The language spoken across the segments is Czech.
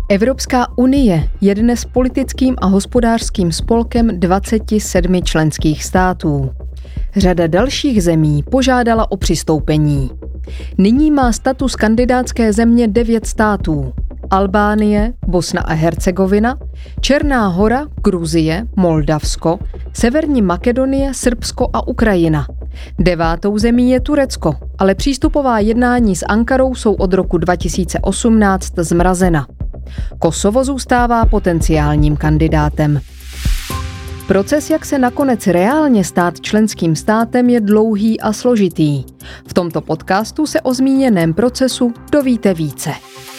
Evropská unie je dnes politickým a hospodářským spolkem 27 členských států. Řada dalších zemí požádala o přistoupení. Nyní má status kandidátské země 9 států. Albánie, Bosna a Hercegovina, Černá Hora, Gruzie, Moldavsko, Severní Makedonie, Srbsko a Ukrajina. 9. zemí je Turecko, ale přístupová jednání s Ankarou jsou od roku 2018 zmrazena. Kosovo zůstává potenciálním kandidátem. Proces, jak se nakonec reálně stát členským státem, je dlouhý a složitý. V tomto podcastu se o zmíněném procesu dovíte více.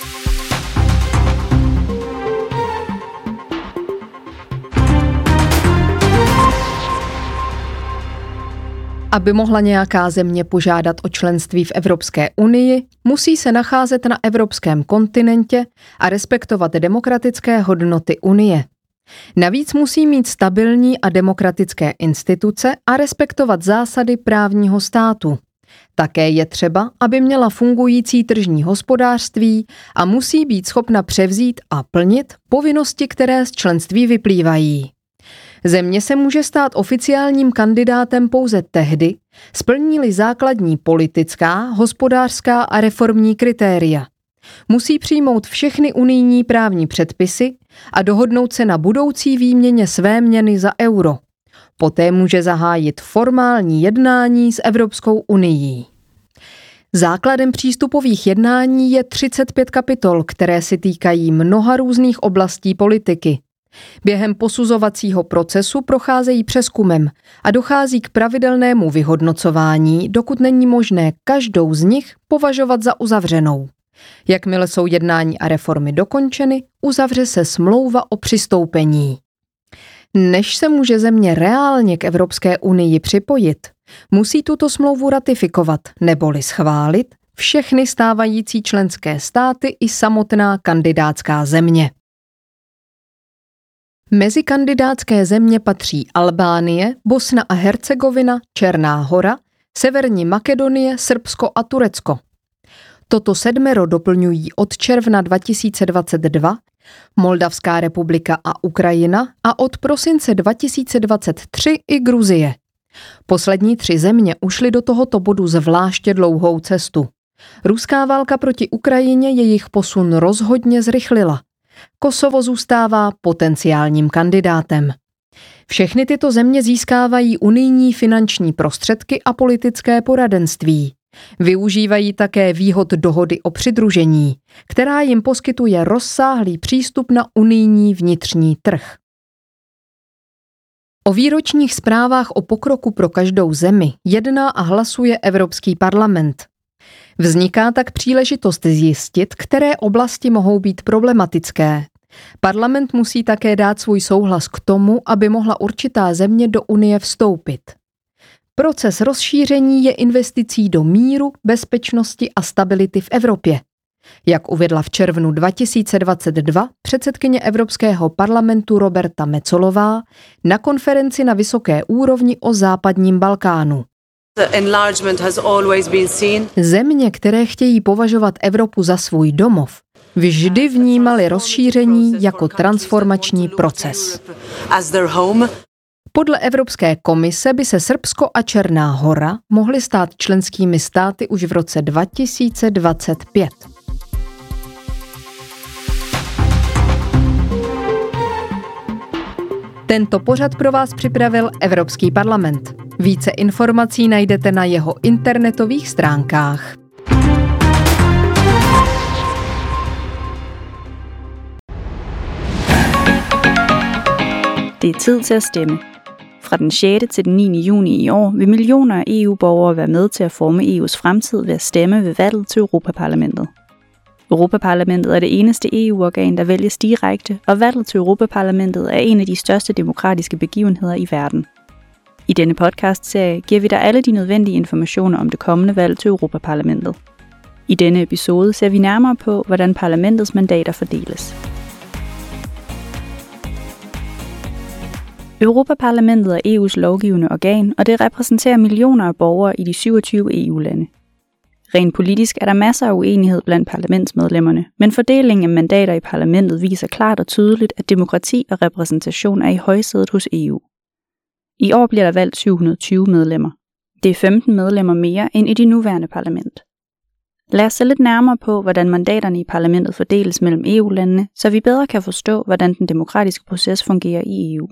Aby mohla nějaká země požádat o členství v Evropské unii, musí se nacházet na evropském kontinentě a respektovat demokratické hodnoty Unie. Navíc musí mít stabilní a demokratické instituce a respektovat zásady právního státu. Také je třeba, aby měla fungující tržní hospodářství a musí být schopna převzít a plnit povinnosti, které z členství vyplývají. Země se může stát oficiálním kandidátem pouze tehdy, splní-li základní politická, hospodářská a reformní kritéria. Musí přijmout všechny unijní právní předpisy a dohodnout se na budoucí výměně své měny za euro. Poté může zahájit formální jednání s Evropskou unií. Základem přístupových jednání je 35 kapitol, které se týkají mnoha různých oblastí politiky. Během posuzovacího procesu procházejí přezkumem a dochází k pravidelnému vyhodnocování, dokud není možné každou z nich považovat za uzavřenou. Jakmile jsou jednání a reformy dokončeny, uzavře se smlouva o přistoupení. Než se může země reálně k Evropské unii připojit, musí tuto smlouvu ratifikovat neboli schválit všechny stávající členské státy i samotná kandidátská země. Mezi kandidátské země patří Albánie, Bosna a Hercegovina, Černá Hora, Severní Makedonie, Srbsko a Turecko. Toto sedmero doplňují od června 2022 Moldavská republika a Ukrajina a od prosince 2023 i Gruzie. Poslední 3 země ušly do tohoto bodu zvláště dlouhou cestu. Ruská válka proti Ukrajině jejich posun rozhodně zrychlila. Kosovo zůstává potenciálním kandidátem. Všechny tyto země získávají unijní finanční prostředky a politické poradenství. Využívají také výhod dohody o přidružení, která jim poskytuje rozsáhlý přístup na unijní vnitřní trh. O výročních zprávách o pokroku pro každou zemi jedná a hlasuje Evropský parlament. Vzniká tak příležitost zjistit, které oblasti mohou být problematické. Parlament musí také dát svůj souhlas k tomu, aby mohla určitá země do Unie vstoupit. Proces rozšíření je investicí do míru, bezpečnosti a stability v Evropě. Jak uvedla v červnu 2022 předsedkyně Evropského parlamentu Roberta Metsolová na konferenci na vysoké úrovni o západním Balkánu. Země, které chtějí považovat Evropu za svůj domov, vždy vnímaly rozšíření jako transformační proces. Podle Evropské komise by se Srbsko a Černá Hora mohly stát členskými státy už v roce 2025. Tento pořad pro vás připravil Evropský parlament. Více informací najdete na jeho internetových stránkách. Det er tid til at stemme. Fra den 6. til den 9. juni i år vil millioner af EU-borgere være med til at forme EU's fremtid ved at stemme ved valget til Europaparlamentet. Europaparlamentet er det eneste EU-organ, der vælges direkte, og valget til Europaparlamentet er en af de største demokratiske begivenheder i verden. I denne podcast-serie giver vi dig alle de nødvendige informationer om det kommende valg til Europaparlamentet. I denne episode ser vi nærmere på, hvordan parlamentets mandater fordeles. Europaparlamentet er EU's lovgivende organ, og det repræsenterer millioner af borgere i de 27 EU-lande. Rent politisk er der masser af uenighed blandt parlamentsmedlemmerne, men fordelingen af mandater i parlamentet viser klart og tydeligt, at demokrati og repræsentation er i højsædet hos EU. I år bliver der valgt 720 medlemmer. Det er 15 medlemmer mere end i de nuværende parlament. Lad os se lidt nærmere på, hvordan mandaterne i parlamentet fordeles mellem EU-landene, så vi bedre kan forstå, hvordan den demokratiske proces fungerer i EU.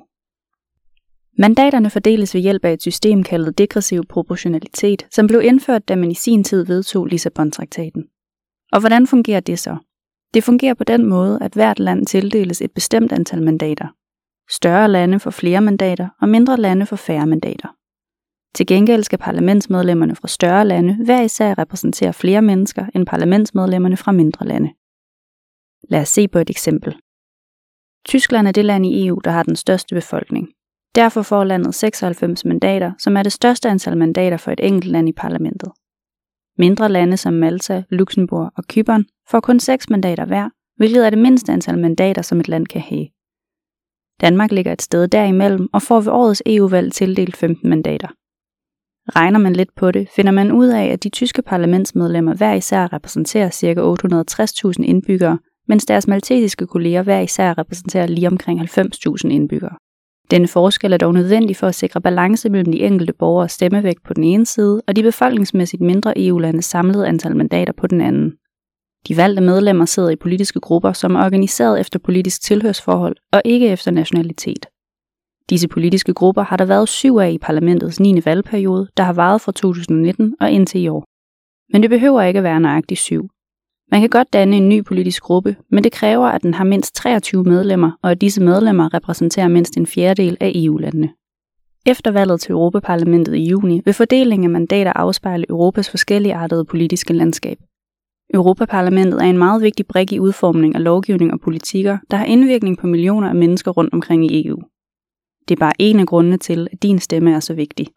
Mandaterne fordeles ved hjælp af et system kaldet degressiv proportionalitet, som blev indført, da man i sin tid vedtog Lissabon-traktaten. Og hvordan fungerer det så? Det fungerer på den måde, at hvert land tildeles et bestemt antal mandater. Større lande får flere mandater, og mindre lande får færre mandater. Til gengæld skal parlamentsmedlemmerne fra større lande hver især repræsentere flere mennesker end parlamentsmedlemmerne fra mindre lande. Lad os se på et eksempel. Tyskland er det land i EU, der har den største befolkning. Derfor får landet 96 mandater, som er det største antal mandater for et enkelt land i parlamentet. Mindre lande som Malta, Luxembourg og Cypern får kun 6 mandater hver, hvilket er det mindste antal mandater, som et land kan have. Danmark ligger et sted derimellem og får ved årets EU-valg tildelt 15 mandater. Regner man lidt på det, finder man ud af, at de tyske parlamentsmedlemmer hver især repræsenterer ca. 860.000 indbyggere, mens deres maltesiske kolleger hver især repræsenterer lige omkring 90.000 indbyggere. Denne forskel er dog nødvendig for at sikre balance mellem de enkelte borgeres stemmevægt på den ene side og de befolkningsmæssigt mindre EU-landes samlede antal mandater på den anden. De valgte medlemmer sidder i politiske grupper, som er organiseret efter politisk tilhørsforhold og ikke efter nationalitet. Disse politiske grupper har der været 7 af i parlamentets 9. valgperiode, der har varet fra 2019 og indtil i år. Men det behøver ikke at være nøjagtigt 7. Man kan godt danne en ny politisk gruppe, men det kræver, at den har mindst 23 medlemmer, og at disse medlemmer repræsenterer mindst en fjerdedel af EU-landene. Efter valget til Europaparlamentet i juni vil fordelingen af mandater afspejle Europas forskelligartede politiske landskab. Europaparlamentet er en meget vigtig brik i udformning af lovgivning og politikker, der har indvirkning på millioner af mennesker rundt omkring i EU. Det er bare en af grundene til, at din stemme er så vigtig.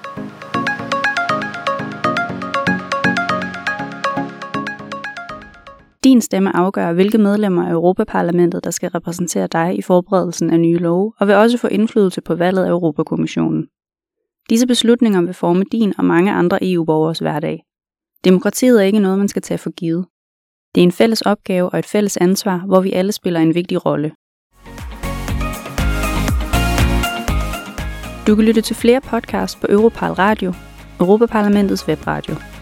Din stemme afgør, hvilke medlemmer af Europaparlamentet, der skal repræsentere dig i forberedelsen af nye love, og vil også få indflydelse på valget af Europakommissionen. Disse beslutninger vil forme din og mange andre EU-borgers hverdag. Demokratiet er ikke noget, man skal tage for givet. Det er en fælles opgave og et fælles ansvar, hvor vi alle spiller en vigtig rolle. Du kan lytte til flere podcasts på Europal Radio, Europaparlamentets webradio.